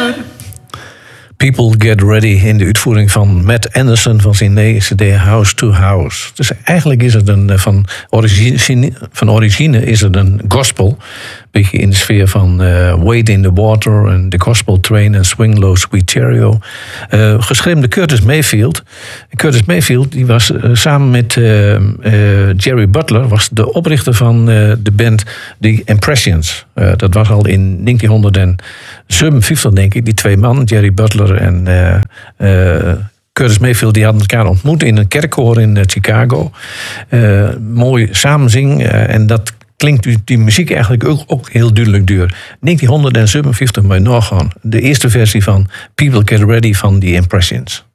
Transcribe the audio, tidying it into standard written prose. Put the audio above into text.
People Get Ready in de uitvoering van Matt Anderson van zijn nieuwe CD House to House. Dus eigenlijk is het van origine is het een gospel. Een beetje in de sfeer van Wade in the Water en The Gospel Train en Swing Low Sweet Cherry. Geschreven door Curtis Mayfield. Curtis Mayfield die was samen met Jerry Butler was de oprichter van de band The Impressions. Dat was al in 1957 denk ik. Die twee mannen, Jerry Butler en Curtis Mayfield, die hadden elkaar ontmoet in een kerkkoor in Chicago. Mooi samenzingen en dat klinkt die muziek eigenlijk ook heel duidelijk duur. 1957 maar nog gewoon de eerste versie van People Get Ready van The Impressions.